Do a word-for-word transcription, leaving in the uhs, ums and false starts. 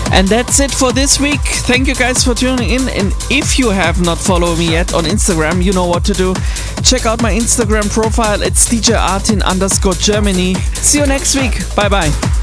And that's it for this week. Thank you guys for tuning in. And if you have not followed me yet on Instagram, you know what to do. Check out my Instagram profile. It's D J Artin underscore Germany. See you next week. Bye bye.